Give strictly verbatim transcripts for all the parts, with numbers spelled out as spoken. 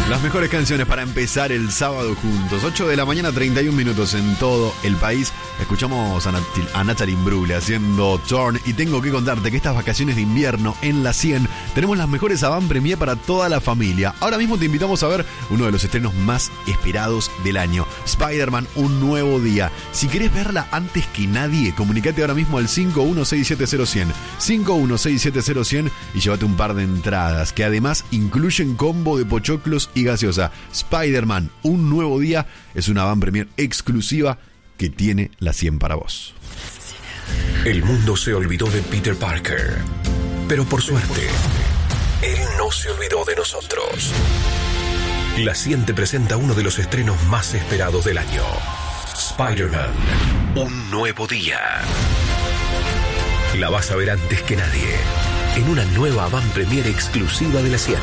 Las mejores canciones para empezar el sábado juntos. ocho de la mañana, treinta y un minutos en todo el país. Escuchamos a, Nat- a Natalie Imbruglia haciendo Torn. Y tengo que contarte que estas vacaciones de invierno en la cien tenemos las mejores avant premier para toda la familia. Ahora mismo te invitamos a ver uno de los estrenos más esperados del año, Spider-Man, un nuevo día. Si querés verla antes que nadie, comunicate ahora mismo al cinco uno seis siete cero cien, cinco uno seis siete cero cien y llévate un par de entradas que además incluyen combo de pochoclos y gaseosa. Spider-Man, un nuevo día es una avant premier exclusiva que tiene la cien para vos. El mundo se olvidó de Peter Parker, pero por suerte, él no se olvidó de nosotros. La cien te presenta uno de los estrenos más esperados del año, Spider-Man, un nuevo día. La vas a ver antes que nadie, en una nueva avant premiere exclusiva de la cien.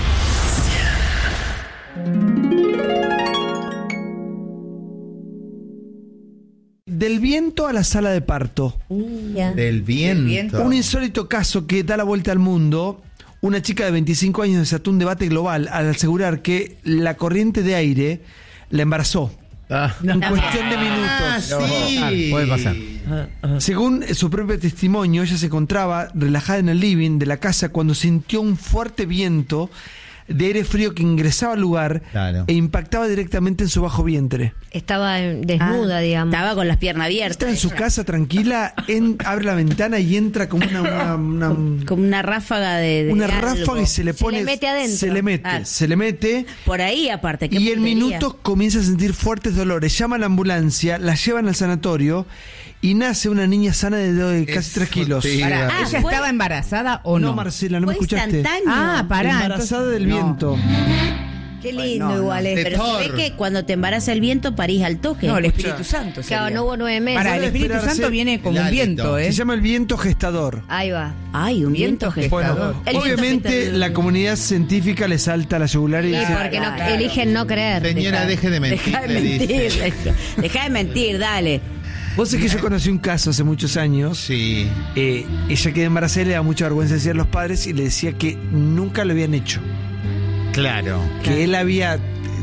Del viento a la sala de parto. Uh, ya. Del viento. Un insólito caso que da la vuelta al mundo. Una chica de veinticinco años desató un debate global al asegurar que la corriente de aire la embarazó. Ah. En cuestión de minutos. Ah, sí. Puede pasar. Según su propio testimonio, ella se encontraba relajada en el living de la casa cuando sintió un fuerte viento de aire frío que ingresaba al lugar, claro, e impactaba directamente en su bajo vientre. Estaba desnuda, Ah, digamos. Estaba con las piernas abiertas. Está en su casa tranquila, en, abre la ventana y entra como una, una, una, Como una ráfaga de, de una algo. ráfaga y se le Se pone, le mete adentro. se le mete, Ah. se le mete. Por ahí, aparte. qué Y en puntería. minutos comienza a sentir fuertes dolores. Llama a la ambulancia, la llevan al sanatorio y nace una niña sana de, de casi Eso tres kilos. te iba Pará, Ah, ¿ella fue- estaba embarazada o no? No, Marcela, no me Fue escuchaste. instantáneo. Ah, pará. Embarazada entonces- del no. viento. Qué lindo no, no. igual es. De Pero Thor. se ve que cuando te embaraza el viento parís al toque. No, el Espíritu Santo. Claro, sería. no hubo nueve meses. Pará, el Puede Espíritu esperarse Santo viene como el un hálito. viento, ¿eh? Se llama el viento gestador. Ahí va. Ay, un viento, Viento gestador. gestador. El viento Obviamente gestador. la comunidad científica le salta a la yugular y Sí, dice, porque no, claro. eligen no creer. Señora, deje de mentir. Deja de le mentir. dice. Deja de mentir, dale. vos sabés que yo conocí un caso hace muchos años. Sí. Eh, ella quedó embarazada y le da mucha vergüenza decir a los padres y le decía que nunca lo habían hecho. Claro. Que él había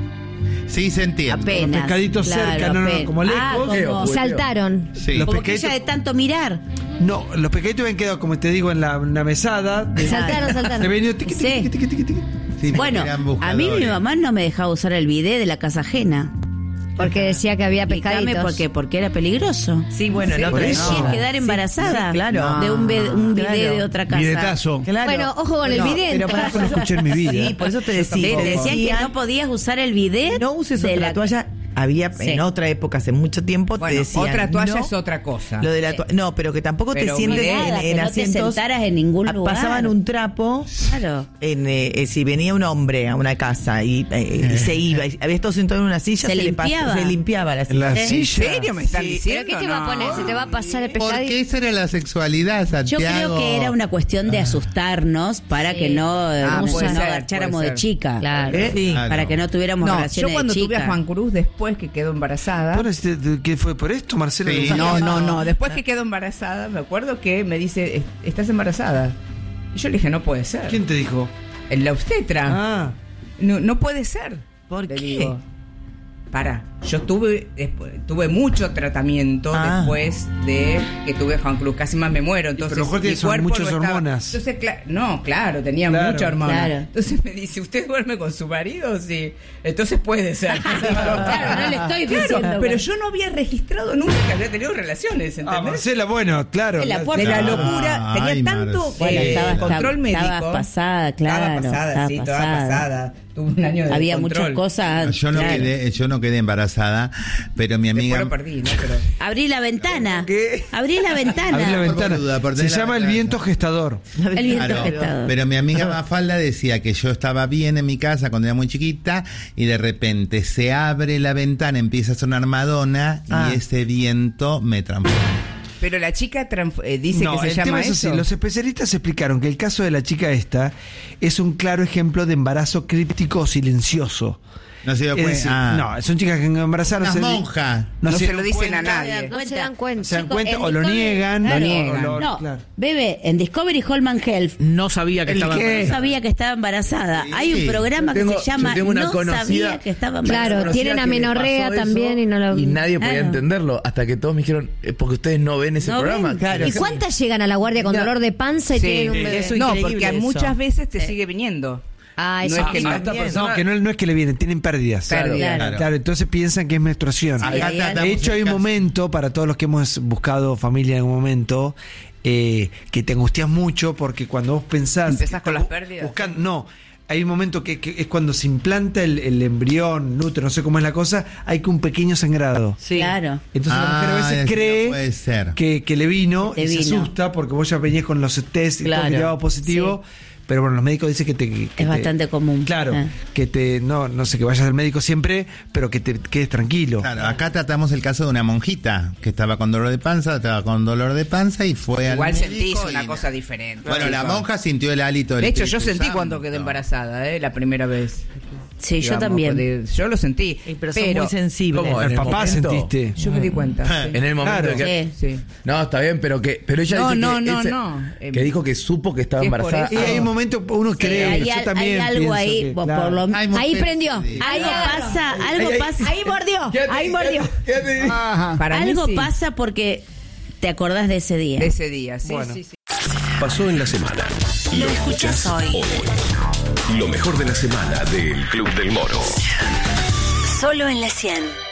Sí, se entiende. Apenas. Los pescaditos cerca, no, no, apenas. como lejos. Ah, como, Y saltaron. Sí. Los como que pescaditos- ella de tanto mirar. No, los pescaditos habían quedado, como te digo, en la, una mesada. De, Saltaron, saltaron. Se venía tiqui, tiqui, Sí. tiqui, tiqui, tiqui, tiqui. Sí, Bueno, eran a mí buscadores. mi mamá no me dejaba usar el bidet de la casa ajena. Porque decía que había Explícame pescaditos. por qué, porque era peligroso. Sí, bueno, Sí, no por te- eso. Decía no. quedar embarazada Sí, claro. de un, be- un bidet Claro. de otra casa. Bidetazo. Claro. Bueno, ojo con el No, bidet, pero entonces. pará, Yo no escuché en mi vida. Sí, por eso te Sí, decía. te decían que no podías usar el bidet. No uses de otra la toalla. Había Sí. en otra época, hace mucho tiempo, te Bueno, decían. otra toalla no, es otra cosa. Lo de la toalla. No, pero que tampoco Pero te sientes nada, en, que en no te asientos. sentaras en ningún Ah, lugar. Pasaban un trapo. Claro. En, eh, eh, si venía un hombre a una casa y, eh, y se iba, y había estado sentado en una silla, Se se, le pas- limpiaba. se limpiaba la En silla. la ¿En ¿En silla. serio me están Sí. diciendo? ¿Pero qué te va a No. poner? ¿Se te va a pasar el Porque pescadito? esa era la sexualidad, Yo Santiago. creo que era una cuestión de asustarnos para Sí. que no, eh, Ah, no, puede no ser, agacháramos puede de ser. chica. Claro. ¿Eh? Sí. Claro. Para que no tuviéramos No, relaciones yo cuando de tuve chica. a Juan Cruz después que quedó embarazada. Bueno, este, ¿qué fue por esto, Marcelo? Sí. No, no, no. Después que quedó embarazada, me acuerdo que me dice, "Es- ¿estás embarazada?" Y yo le dije, no puede ser. ¿Quién te dijo? El la obstetra. Ah, No, no puede ser. ¿Por Le qué? digo, para, yo tuve después- tuve mucho tratamiento Ah. después de que tuve a Juan Cruz, casi más me muero. Entonces, pero a lo mejor mi tiene son cuerpo muchas no estaba- hormonas. Entonces, cla- no, claro, tenía Claro, mucha hormona. claro. Entonces me dice, ¿usted duerme con su marido? Sí. Entonces puede ser. Digo, Claro, no le estoy claro, diciendo. pero yo no había registrado nunca que había tenido relaciones, ah, ¿entendés? Marcela, bueno, claro. De la la- puerta. de la Ah, locura, tenía ay, tanto Marcela. Bueno, eh, estaba- control médico. estaba pasada, claro, Estaba pasada, estaba sí, pasada. estaba pasada. Tuve un año de Había control. muchas cosas. Yo no, claro. quedé, yo no quedé embarazada, pero mi Después amiga... lo perdí, ¿no? Pero... Abrí la ventana. ¿Qué? Abrí la ventana. Abrí la por ventana. boluda, por Se tener la llama el ventana. viento gestador. El viento Claro, gestador. pero mi amiga Mafalda decía que yo estaba bien en mi casa cuando era muy chiquita y de repente se abre la ventana, empieza a sonar Madonna Ah. y ese viento me transforma. Pero la chica transf- eh, dice No, que se el llama tema es eso. así. Los especialistas explicaron que el caso de la chica esta es un claro ejemplo de embarazo críptico o silencioso. No se dio Es cuenta. decir, Ah. No, son chicas que han embarazado. Unas se- monjas. No se dieron lo dicen a cuenta, nadie. No se dan cuenta. Se dan Chicos, cuenta en o lo Discovery- niegan. claro, Lo niegan. o lo- No, claro. bebé, en Discovery Holman Health No sabía que ¿El estaba qué? no sabía que estaba embarazada. Sí. Hay un programa Yo tengo- que se llama yo tengo una No conocida- sabía que estaba embarazada. Claro, Conocida tienen que le amenorrea pasó eso también y no lo- y nadie podía Claro. entenderlo hasta que todos me dijeron eh, porque ustedes no ven ese No programa. ven, claro. ¿Y cuántas llegan a la guardia con No. dolor de panza y Sí. tienen un bebé? Eso No, increíble porque eso. muchas veces te sigue viniendo. Ah, No eso es que no. A esta persona- No, que no, no es que le vienen, tienen pérdidas. Claro, Claro. Claro, entonces piensan que es menstruación. Sí, Acá hay tratamos De hecho, hay un el caso- momento, para todos los que hemos buscado familia en algún momento, eh, que te angustias mucho porque cuando vos pensás... Empezás con que las estás pérdidas. buscando- no, hay un momento que, que es cuando se implanta el, el embrión, el útero, no sé cómo es la cosa, hay que un pequeño sangrado. Sí. Claro. Entonces la mujer a Ah, veces eso cree no puede ser. que, que le vino Te y se vino. asusta porque vos ya venías con los test y todo Claro. que daba positivo. Pero bueno, los médicos dicen que te... que Es te- bastante común. Claro, Ah. que te... No, no sé, que vayas al médico siempre, pero que te quedes tranquilo. Claro, acá tratamos el caso de una monjita que estaba con dolor de panza, estaba con dolor de panza y fue Igual al médico sentís y- una cosa diferente. Bueno, la chicos. monja sintió el hálito del De hecho, yo Espíritu sentí Santo. cuando quedé embarazada, ¿eh? La primera vez. Sí, yo Digamos, también. de- Yo lo sentí. Eh, Pero son muy sensibles. ¿Cómo? Al en el papá momento. sentiste. Yo me di cuenta. sí. En el momento Claro. que Sí. Sí. No, está bien, pero que pero ella No, dice no, que no, ese- no. Eh, que dijo que supo que estaba es por embarazada. Y eso. hay un momento, uno Sí, cree, hay, yo al- también hay algo pienso ahí, que, por claro. lo Hay ahí mujeres prendió. que- Algo pasa, algo Ay, ay. pasa. Ahí mordió, Quédate, ahí mordió. quédate, quédate. Para mí Algo sí. pasa porque te acordás de ese día. De ese día, sí, Bueno. sí, sí. Pasó en la semana. Lo escuchás hoy. Lo mejor de la semana del Club del Moro. Solo en la cien.